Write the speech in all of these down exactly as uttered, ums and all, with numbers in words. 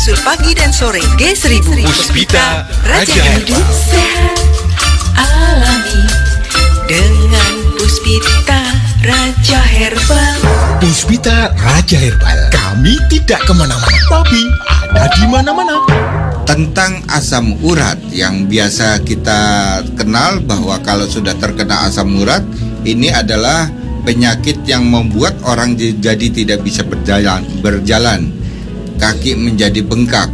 kapsul pagi dan sore G seribu. Puspita Raja Hidup Herbal. sehat alami dengan Puspita Raja Herbal. Puspita Raja Herbal. Kami tidak kemana-mana, tapi ada di mana-mana. Tentang asam urat yang biasa kita kenal bahwa kalau sudah terkena asam urat, ini adalah penyakit yang membuat orang jadi tidak bisa berjalan, berjalan. Kaki menjadi bengkak.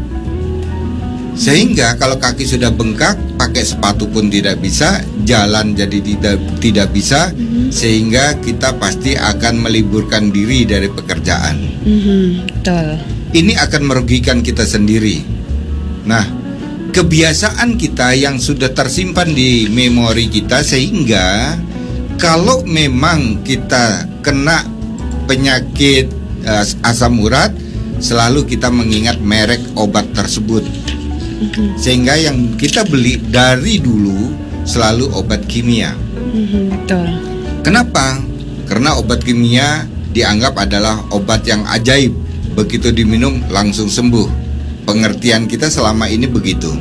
Sehingga kalau kaki sudah bengkak, pakai sepatu pun tidak bisa, jalan jadi tidak tidak bisa, mm-hmm. sehingga kita pasti akan meliburkan diri dari pekerjaan. Mm-hmm. Betul. Ini akan merugikan kita sendiri. Nah, kebiasaan kita yang sudah tersimpan di memori kita, sehingga kalau memang kita kena penyakit uh, asam urat, selalu kita mengingat merek obat tersebut. Mm-hmm. Sehingga yang kita beli dari dulu selalu obat kimia. Mm-hmm, betul. Kenapa? Karena obat kimia dianggap adalah obat yang ajaib. Begitu diminum langsung sembuh. Pengertian kita selama ini begitu.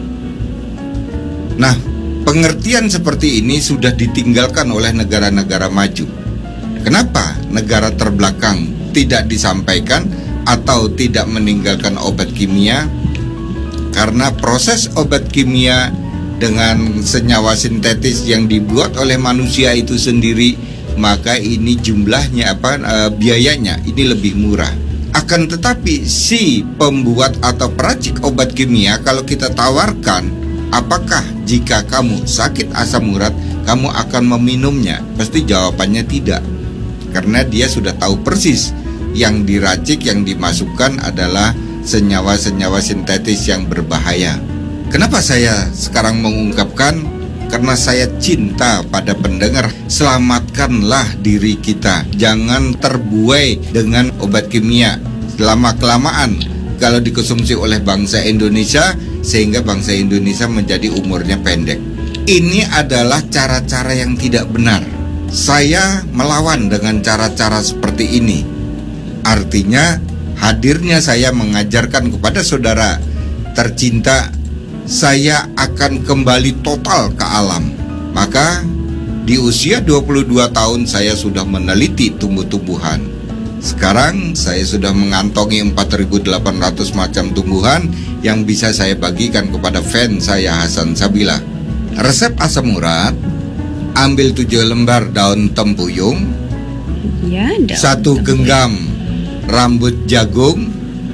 Nah, pengertian seperti ini sudah ditinggalkan oleh negara-negara maju. Kenapa negara terbelakang tidak disampaikan atau tidak meninggalkan obat kimia? Karena proses obat kimia dengan senyawa sintetis yang dibuat oleh manusia itu sendiri, maka ini jumlahnya apa e, biayanya ini lebih murah. Akan tetapi si pembuat atau peracik obat kimia kalau kita tawarkan, apakah jika kamu sakit asam urat kamu akan meminumnya? Pasti jawabannya tidak. Karena dia sudah tahu persis yang diracik, yang dimasukkan adalah senyawa-senyawa sintetis yang berbahaya. Kenapa saya sekarang mengungkapkan? Karena saya cinta pada pendengar. Selamatkanlah diri kita. Jangan terbuai dengan obat kimia. Lama-kelamaan kalau dikonsumsi oleh bangsa Indonesia, sehingga bangsa Indonesia menjadi umurnya pendek. Ini adalah cara-cara yang tidak benar. Saya melawan dengan cara-cara seperti ini. Artinya hadirnya saya mengajarkan kepada saudara tercinta, saya akan kembali total ke alam. Maka di usia dua puluh dua tahun saya sudah meneliti tumbuh-tumbuhan. Sekarang saya sudah mengantongi empat ribu delapan ratus macam tumbuhan yang bisa saya bagikan kepada fans saya Hasan Sabila. Resep asam urat: ambil tujuh lembar daun tempuyung, Ya, satu genggam rambut jagung,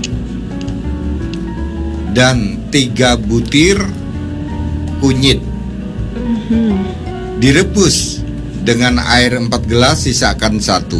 dan tiga butir kunyit. Mm-hmm. Direbus dengan air empat gelas, sisakan satu.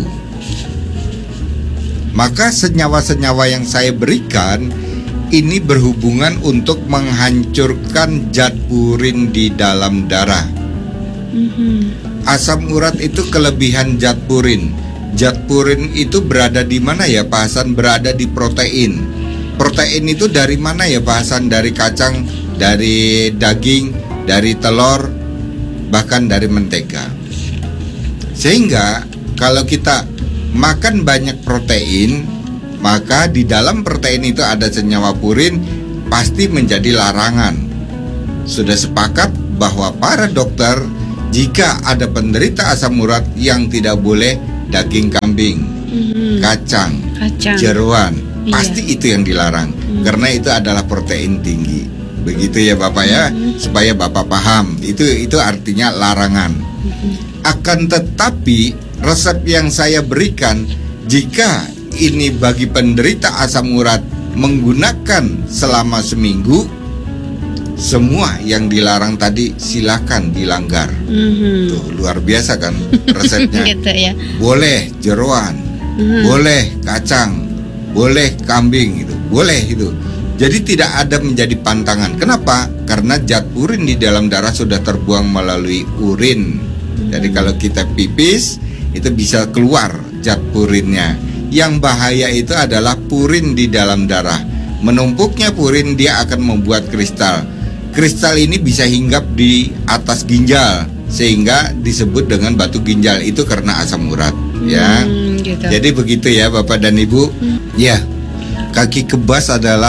Maka senyawa-senyawa yang saya berikan ini berhubungan untuk menghancurkan zat purin di dalam darah. Mm-hmm. Asam urat itu kelebihan zat purin. Zat purin itu berada di mana ya Pak Hasan? Berada di protein. Protein itu dari mana ya Pak Hasan? Dari kacang, dari daging, dari telur, bahkan dari mentega. Sehingga kalau kita makan banyak protein, maka di dalam protein itu ada senyawa purin, pasti menjadi larangan. Sudah sepakat bahwa para dokter, jika ada penderita asam urat yang tidak boleh daging kambing, mm-hmm. kacang, kacang, jeroan, iya. pasti itu yang dilarang, mm-hmm. karena itu adalah protein tinggi. Begitu ya Bapak ya, mm-hmm. supaya Bapak paham. Itu itu artinya larangan. Mm-hmm. Akan tetapi resep yang saya berikan, jika ini bagi penderita asam urat menggunakan selama seminggu, semua yang dilarang tadi silakan dilanggar. Mm-hmm. Tuh luar biasa kan resepnya. Gitu ya. Boleh jeroan, mm-hmm. boleh kacang, boleh kambing, itu boleh itu. Jadi tidak ada menjadi pantangan. Kenapa? Karena zat purin di dalam darah sudah terbuang melalui urin. Mm-hmm. Jadi kalau kita pipis itu bisa keluar zat purinnya. Yang bahaya itu adalah purin di dalam darah. Menumpuknya purin, dia akan membuat kristal. Kristal ini bisa hinggap di atas ginjal, sehingga disebut dengan batu ginjal. Itu karena asam urat, hmm, ya. Gitu. Jadi begitu ya Bapak dan Ibu. Hmm. Ya, kaki kebas adalah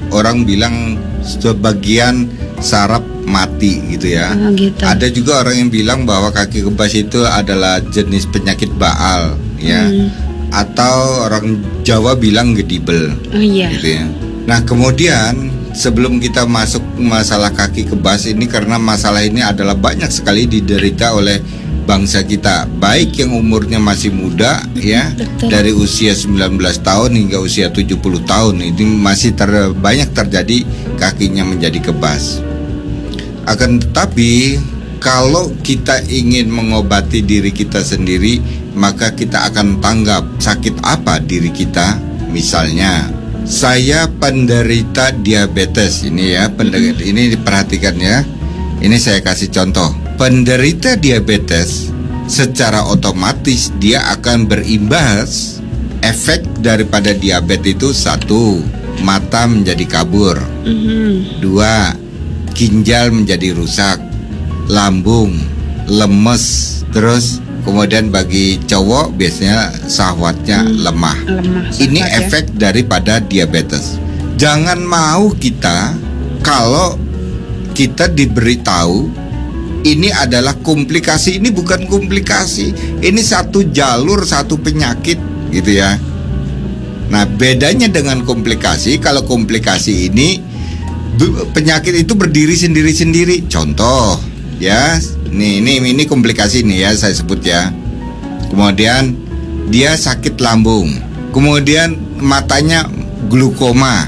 orang bilang sebagian saraf mati gitu ya. Oh, gitu. Ada juga orang yang bilang bahwa kaki kebas itu adalah jenis penyakit baal ya. Hmm. Atau orang Jawa bilang gedibel. Oh iya. Gitu ya. Nah, kemudian sebelum kita masuk masalah kaki kebas ini, karena masalah ini adalah banyak sekali diderita oleh bangsa kita, baik yang umurnya masih muda ya, Betul. dari usia sembilan belas tahun hingga usia tujuh puluh tahun, ini masih ter, banyak terjadi kakinya menjadi kebas. Akan tetapi kalau kita ingin mengobati diri kita sendiri, maka kita akan tanggap sakit apa diri kita. Misalnya, saya penderita diabetes ini ya, penderita ini diperhatikan ya. Ini saya kasih contoh. Penderita diabetes secara otomatis dia akan berimbas efek daripada diabetes itu. Satu, mata menjadi kabur. Mhm. Dua, ginjal menjadi rusak, lambung lemes, terus kemudian bagi cowok biasanya syahwatnya Hmm. lemah. Lemah. Ini syahwat ya. efek daripada diabetes. Jangan mau kita kalau kita diberitahu ini adalah komplikasi. Ini bukan komplikasi, ini satu jalur, satu penyakit gitu ya. Nah, bedanya dengan komplikasi, kalau komplikasi ini be- penyakit itu berdiri sendiri-sendiri. Contoh ya, nih ini ini komplikasi nih ya, saya sebut ya. Kemudian dia sakit lambung, kemudian matanya glukoma.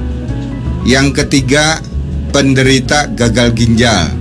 Yang ketiga, penderita gagal ginjal.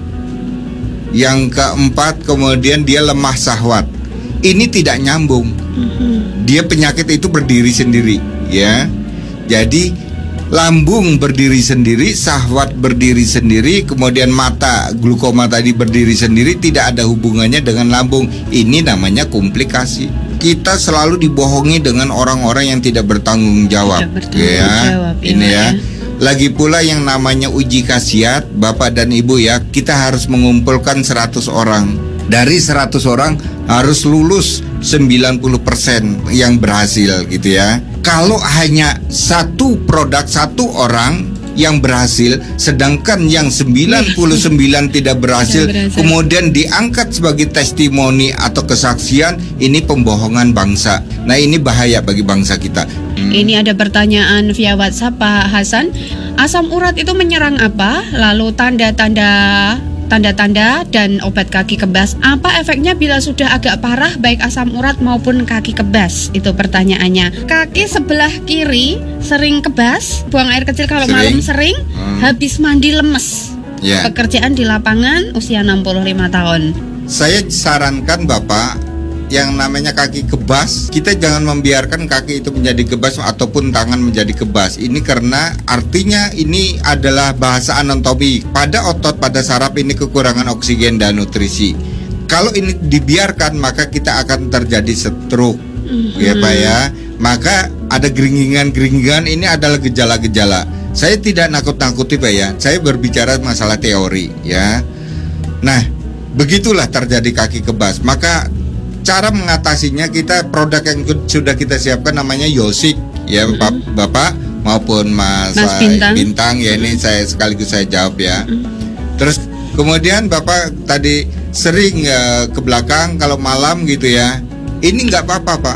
Yang keempat, kemudian dia lemah syahwat. Ini tidak nyambung. Mhm. Dia penyakit itu berdiri sendiri ya. Jadi lambung berdiri sendiri, syahwat berdiri sendiri, kemudian mata glukoma tadi berdiri sendiri, tidak ada hubungannya dengan lambung. Ini namanya komplikasi. Kita selalu dibohongi dengan orang-orang yang tidak bertanggung jawab. Tidak bertanggung ya. jawab, Ini ya, ya. ya. Lagi pula yang namanya uji khasiat, Bapak dan Ibu ya, kita harus mengumpulkan seratus orang. Dari seratus orang harus lulus sembilan puluh persen yang berhasil gitu ya. Kalau hanya satu produk satu orang yang berhasil, sedangkan yang sembilan puluh sembilan tidak berhasil, Tidak berhasil. kemudian diangkat sebagai testimoni atau kesaksian, ini pembohongan bangsa. Nah, ini bahaya bagi bangsa kita. Ini ada pertanyaan via WhatsApp, Pak Hasan. Asam urat itu menyerang apa? Lalu tanda-tanda tanda-tanda dan obat kaki kebas, apa efeknya bila sudah agak parah baik asam urat maupun kaki kebas? Itu pertanyaannya. Kaki sebelah kiri sering kebas, buang air kecil kalau Sering. malam sering, Hmm. habis mandi lemes. Ya. Pekerjaan di lapangan, usia enam puluh lima tahun. Saya sarankan Bapak, yang namanya kaki kebas, kita jangan membiarkan kaki itu menjadi kebas ataupun tangan menjadi kebas. Ini karena artinya ini adalah bahasa anatomi. Pada otot, pada saraf ini kekurangan oksigen dan nutrisi. Kalau ini dibiarkan, maka kita akan terjadi stroke. Ya Pak ya. Maka ada geringingan-geringingan, ini adalah gejala-gejala. Saya tidak nakut-nakuti Pak ya. Saya berbicara masalah teori ya. Nah, begitulah terjadi kaki kebas. Maka cara mengatasinya, kita produk yang sudah kita siapkan namanya Yosik ya, Bap- Bapak maupun Mas, Mas Bintang. Bintang ya, ini saya sekaligus saya jawab ya. Terus kemudian Bapak tadi sering eh, ke belakang kalau malam gitu ya. Ini nggak apa-apa Pak.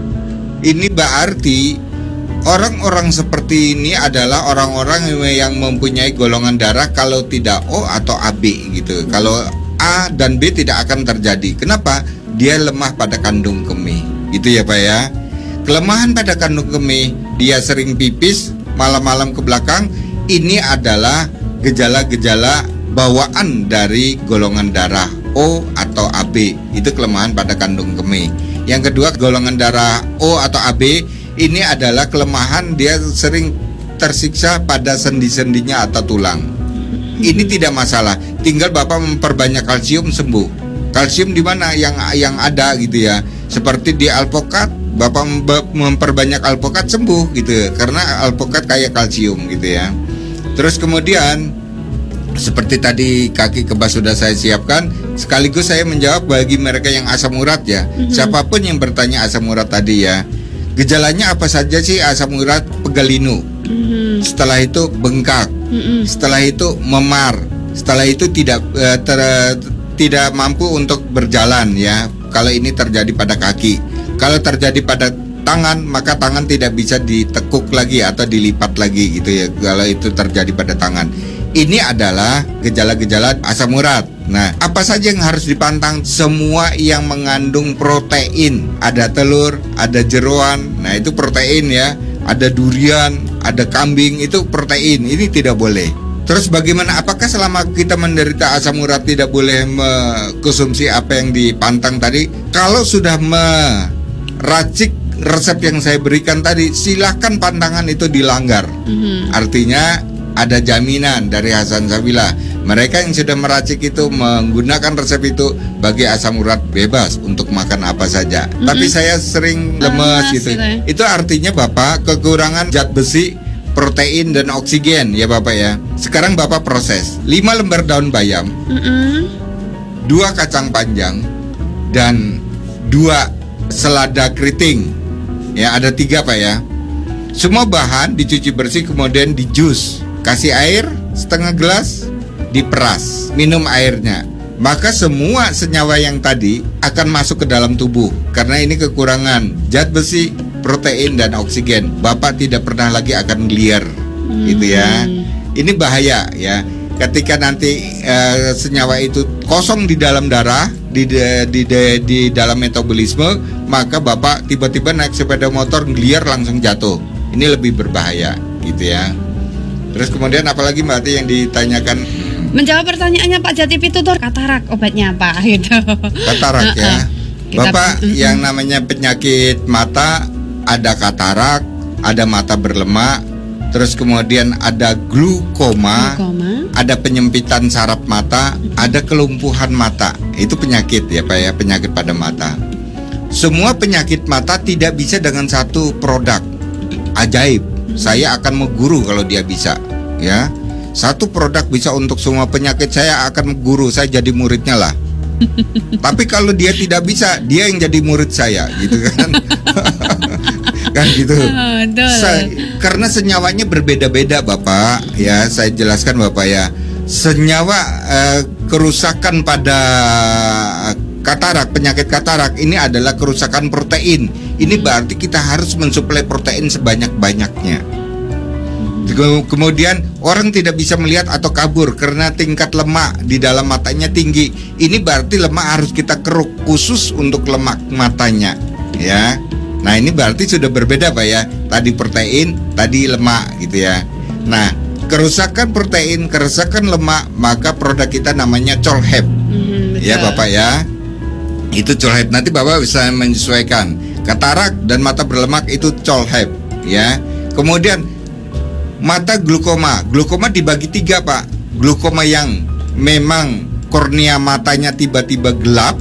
Ini berarti orang-orang seperti ini adalah orang-orang yang mempunyai golongan darah kalau tidak O atau A B gitu. Kalau A dan B tidak akan terjadi. Kenapa? Dia lemah pada kandung kemih. Itu ya Pak ya. Kelemahan pada kandung kemih, dia sering pipis malam-malam ke belakang. Ini adalah gejala-gejala bawaan dari golongan darah O atau A B. Itu kelemahan pada kandung kemih. Yang kedua, golongan darah O atau A B ini adalah kelemahan, dia sering tersiksa pada sendi-sendinya atau tulang. Ini tidak masalah, tinggal Bapak memperbanyak kalsium sembuh. Kalsium di mana yang yang ada gitu ya. Seperti di alpukat, Bapak mem- memperbanyak alpukat sembuh gitu ya. Karena alpukat kaya kalsium gitu ya. Terus kemudian seperti tadi kaki kebas sudah saya siapkan, sekaligus saya menjawab bagi mereka yang asam urat ya. Siapapun yang bertanya asam urat tadi ya. Gejalanya apa saja sih asam urat? Pegalinu. Mhm. Mm-mm. setelah itu bengkak, Mm-mm. setelah itu memar, setelah itu tidak eh, ter- tidak mampu untuk berjalan ya. Kalau ini terjadi pada kaki, kalau terjadi pada tangan, maka tangan tidak bisa ditekuk lagi atau dilipat lagi gitu ya. Kalau itu terjadi pada tangan, ini adalah gejala-gejala asam urat. Nah, apa saja yang harus dipantang? Semua yang mengandung protein. Ada telur, ada jeroan. Nah, itu protein ya. Ada durian, ada kambing, itu protein. Ini tidak boleh. Terus bagaimana? Apakah selama kita menderita asam urat tidak boleh mengkonsumsi apa yang dipantang tadi? Kalau sudah meracik resep yang saya berikan tadi, silahkan pantangan itu dilanggar. Mhm. Artinya ada jaminan dari Hasan Sabila. Mereka yang sudah meracik itu menggunakan resep itu bagi asam urat bebas untuk makan apa saja. Mm-mm. Tapi saya sering lemes Lemes gitu. gitu ya. Itu artinya Bapak kekurangan zat besi, protein dan oksigen ya Bapak ya. Sekarang Bapak proses lima lembar daun bayam, Mm-mm. dua kacang panjang, dan dua selada keriting. Ya, ada tiga Pak ya. Semua bahan dicuci bersih kemudian di jus. Kasih air setengah gelas, diperas, minum airnya. Maka semua senyawa yang tadi akan masuk ke dalam tubuh. Karena ini kekurangan zat besi, protein dan oksigen. Bapak tidak pernah lagi akan liar, Hmm. gitu ya. Ini bahaya ya. Ketika nanti eh, senyawa itu kosong di dalam darah, di, di, di, di dalam metabolisme, maka Bapak tiba-tiba naik sepeda motor liar langsung jatuh. Ini lebih berbahaya, gitu ya. Terus kemudian apalagi Mbak Ati yang ditanyakan? Menjawab pertanyaannya Pak Jatip itu tuh katarak obatnya apa gitu. Katarak ya. Uh-uh. Kita- Bapak, mm-mm. yang namanya penyakit mata, ada katarak, ada mata berlemak, terus kemudian ada glukoma, Glaukoma. ada penyempitan saraf mata, ada kelumpuhan mata. Itu penyakit ya Pak ya, penyakit pada mata. Semua penyakit mata tidak bisa dengan satu produk ajaib. Saya akan mengguru kalau dia bisa, ya. Satu produk bisa untuk semua penyakit, saya akan mengguru, saya jadi muridnya lah. Tapi kalau dia tidak bisa, dia yang jadi murid saya, gitu kan? Kan gitu. Oh, betul. Sa- karena senyawanya berbeda-beda, Bapak. Ya, saya jelaskan Bapak ya. Senyawa eh, kerusakan pada katarak, penyakit katarak ini adalah kerusakan protein. Ini berarti kita harus mensuplai protein sebanyak-banyaknya. Kemudian orang tidak bisa melihat atau kabur karena tingkat lemak di dalam matanya tinggi. Ini berarti lemak harus kita keruk khusus untuk lemak matanya, ya. Nah, ini berarti sudah berbeda Pak ya. Tadi protein, tadi lemak gitu ya. Nah, kerusakan protein, kerusakan lemak, maka produk kita namanya Cholhep. Mhm, betul. Ya Bapak ya. Itu Cholhep. Nanti Bapak bisa menyesuaikan. Katarak dan mata berlemak itu Cholhep, ya. Kemudian mata glukoma. Glukoma dibagi tiga Pak. Glukoma yang memang kornea matanya tiba-tiba gelap,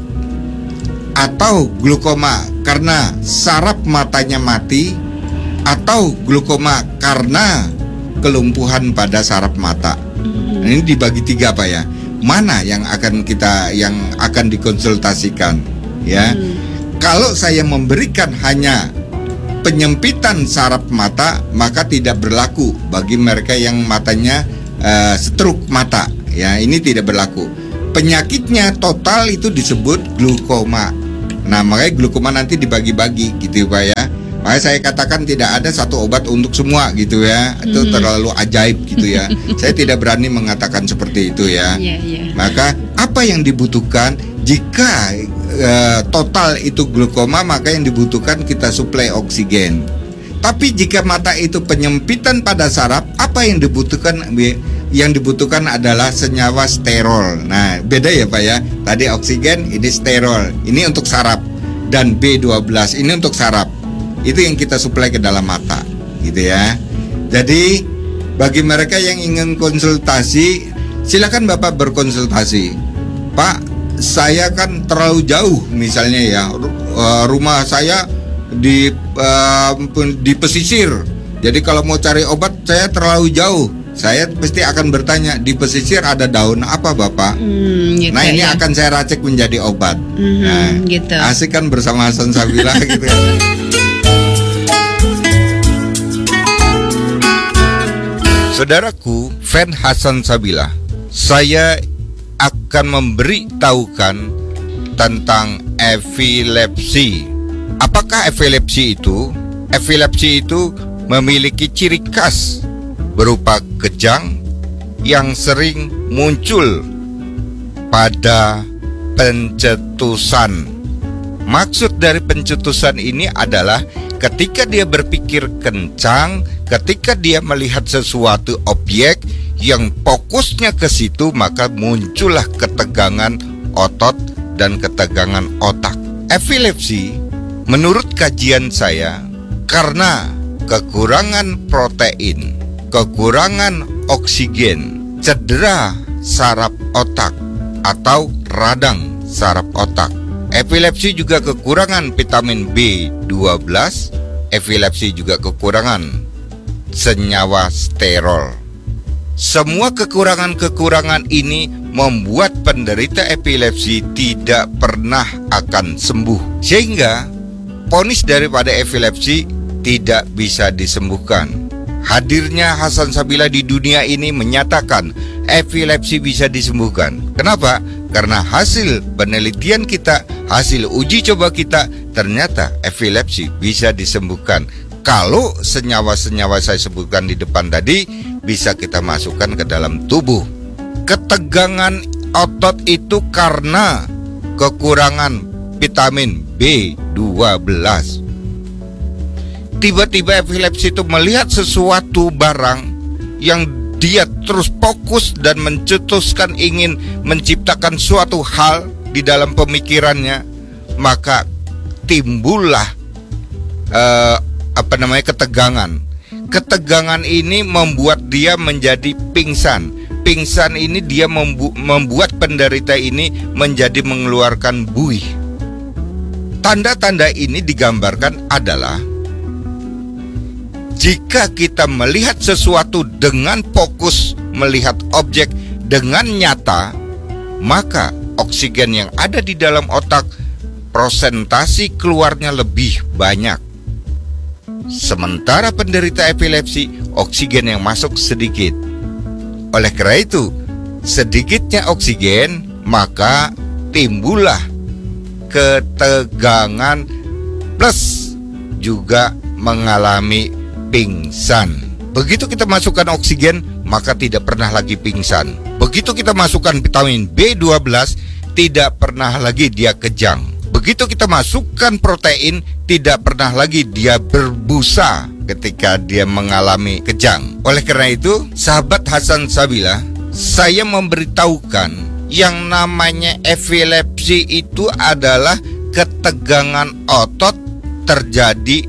atau glukoma karena saraf matanya mati, atau glukoma karena kelumpuhan pada saraf mata. Mhm. Ini dibagi tiga Pak ya. Mana yang akan kita yang akan dikonsultasikan, ya? Hmm. Kalau saya memberikan hanya penyempitan saraf mata, maka tidak berlaku bagi mereka yang matanya uh, stroke mata. Ya, ini tidak berlaku. Penyakitnya total itu disebut glukoma. Nah, makanya glukoma nanti dibagi-bagi gitu Pak ya. Makanya saya katakan tidak ada satu obat untuk semua gitu ya. Itu Mhm. terlalu ajaib gitu ya. Saya tidak berani mengatakan seperti itu ya. Iya, iya. Maka apa yang dibutuhkan jika eh, total itu glukoma, maka yang dibutuhkan kita suplai oksigen. Tapi jika mata itu penyempitan pada saraf, apa yang dibutuhkan? Yang dibutuhkan adalah senyawa sterol. Nah, beda ya Pak ya. Tadi oksigen, ini sterol. Ini untuk saraf. Dan B dua belas ini untuk saraf. Itu yang kita suplai ke dalam mata, gitu ya. Jadi bagi mereka yang ingin konsultasi, silakan Bapak berkonsultasi. Pak, saya kan terlalu jauh misalnya ya, rumah saya di uh, di pesisir. Jadi kalau mau cari obat saya terlalu jauh. Saya pasti akan bertanya, di pesisir ada daun apa Bapak? Hmm, gitu Nah, ini ya. akan saya racik menjadi obat. Mhm, Nah, gitu. asik kan bersama Hasan Sabila gitu ya. Saudaraku, fan Hasan Sabila, saya akan memberitahukan tentang epilepsi. Apakah epilepsi itu? Epilepsi itu memiliki ciri khas berupa kejang yang sering muncul pada pencetusan. Maksud dari pencetusan ini adalah ketika dia berpikir kencang, ketika dia melihat sesuatu objek yang fokusnya ke situ, maka muncullah ketegangan otot dan ketegangan otak. Epilepsi, menurut kajian saya, karena kekurangan protein, kekurangan oksigen, cedera saraf otak atau radang saraf otak. Epilepsi juga kekurangan vitamin B dua belas, epilepsi juga kekurangan senyawa sterol. Semua kekurangan-kekurangan ini membuat penderita epilepsi tidak pernah akan sembuh, sehingga vonis daripada epilepsi tidak bisa disembuhkan. Hadirnya Hasan Sabila di dunia ini menyatakan epilepsi bisa disembuhkan. Kenapa? Karena hasil penelitian kita, hasil uji coba kita, ternyata epilepsi bisa disembuhkan. Kalau senyawa-senyawa saya sebutkan di depan tadi bisa kita masukkan ke dalam tubuh. Ketegangan otot itu karena kekurangan vitamin B dua belas. Tiba-tiba epilepsi itu melihat sesuatu barang yang dia terus fokus dan mencetuskan ingin menciptakan suatu hal di dalam pemikirannya, maka timbullah uh, apa namanya ketegangan. Ketegangan ini membuat dia menjadi pingsan. Pingsan ini dia membu- membuat penderita ini menjadi mengeluarkan buih. Tanda-tanda ini digambarkan adalah jika kita melihat sesuatu dengan fokus, melihat objek dengan nyata, maka oksigen yang ada di dalam otak prosentasi keluarnya lebih banyak. Sementara penderita epilepsi, oksigen yang masuk sedikit. Oleh karena itu, sedikitnya oksigen, maka timbullah ketegangan plus juga mengalami pingsan. Begitu kita masukkan oksigen, maka tidak pernah lagi pingsan. Begitu kita masukkan vitamin B dua belas, tidak pernah lagi dia kejang. Begitu kita masukkan protein, tidak pernah lagi dia berbusa ketika dia mengalami kejang. Oleh karena itu, sahabat Hasan Sabila, saya memberitahukan yang namanya epilepsi itu adalah ketegangan otot terjadi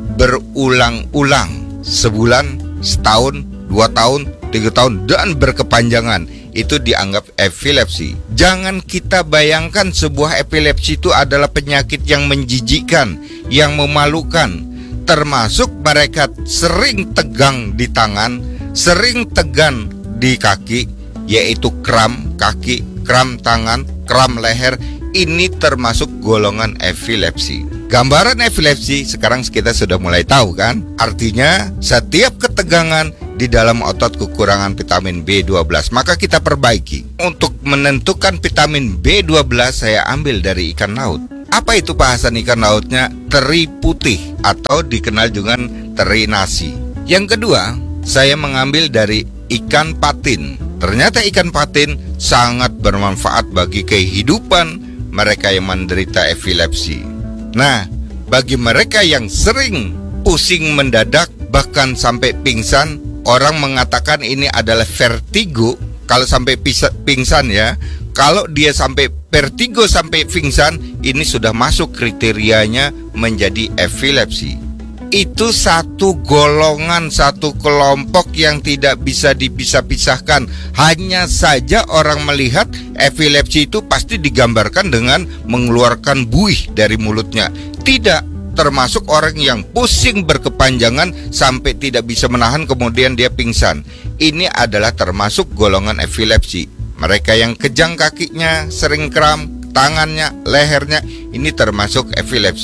berulang-ulang, sebulan, setahun, dua tahun, tiga tahun, dan berkepanjangan. Itu dianggap epilepsi. Jangan kita bayangkan sebuah epilepsi itu adalah penyakit yang menjijikkan, yang memalukan. Termasuk mereka sering tegang di tangan, sering tegang di kaki, yaitu kram kaki, kram tangan, kram leher. Ini termasuk golongan epilepsi. Gambaran epilepsi sekarang kita sudah mulai tahu kan? Artinya setiap ketegangan di dalam otot kekurangan vitamin B dua belas, maka kita perbaiki. Untuk menentukan vitamin B dua belas saya ambil dari ikan laut. Apa itu bahasan ikan lautnya? Teri putih atau dikenal juga teri nasi. Yang kedua, saya mengambil dari ikan patin. Ternyata ikan patin sangat bermanfaat bagi kehidupan mereka yang menderita epilepsi. Nah, bagi mereka yang sering pusing mendadak bahkan sampai pingsan, orang mengatakan ini adalah vertigo. Kalau sampai pingsan ya, kalau dia sampai vertigo sampai pingsan, ini sudah masuk kriterianya menjadi epilepsi. Itu satu golongan, satu kelompok yang tidak bisa dipisah-pisahkan. Hanya saja orang melihat epilepsi itu pasti digambarkan dengan mengeluarkan buih dari mulutnya. Tidak, termasuk orang yang pusing berkepanjangan sampai tidak bisa menahan kemudian dia pingsan. Ini adalah termasuk golongan epilepsi. Mereka yang kejang kakinya, sering kram, tangannya, lehernya, ini termasuk epilepsi.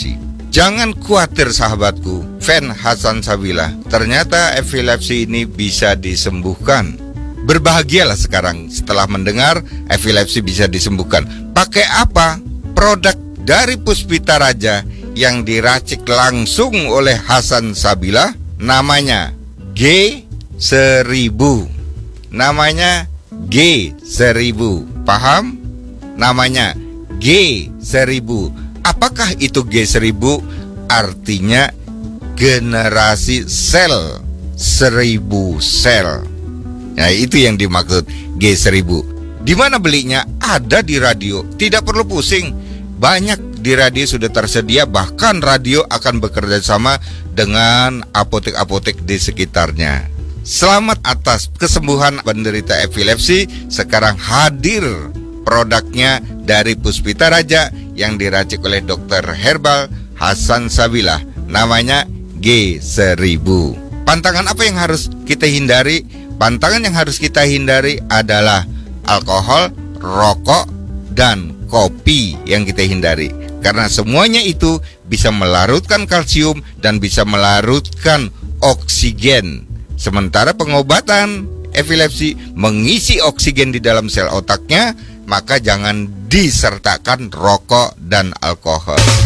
Jangan khawatir sahabatku, fan Hasan Sabila. Ternyata epilepsi ini bisa disembuhkan. Berbahagialah sekarang setelah mendengar epilepsi bisa disembuhkan. Pakai apa? Produk dari Puspita Raja yang diracik langsung oleh Hasan Sabila. Namanya G seribu. Namanya G seribu. Paham? Namanya G seribu. Apakah itu G seribu? Artinya generasi sel, seribu sel. Nah, itu yang dimaksud G seribu. Di mana belinya? Ada di radio. Tidak perlu pusing. Banyak di radio sudah tersedia. Bahkan radio akan bekerja sama dengan apotek-apotek di sekitarnya. Selamat atas kesembuhan penderita epilepsi. Sekarang hadir produknya dari Puspita Raja yang diracik oleh dokter herbal Hasan Sabila. Namanya G seribu. Pantangan apa yang harus kita hindari? Pantangan yang harus kita hindari adalah alkohol, rokok, dan kopi yang kita hindari. Karena semuanya itu bisa melarutkan kalsium dan bisa melarutkan oksigen. Sementara pengobatan epilepsi mengisi oksigen di dalam sel otaknya, maka jangan disertakan rokok dan alkohol.